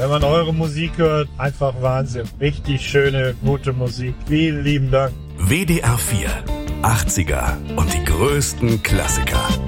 Wenn man eure Musik hört, einfach Wahnsinn. Richtig schöne, gute Musik. Vielen lieben Dank. WDR 4, 80er und die größten Klassiker.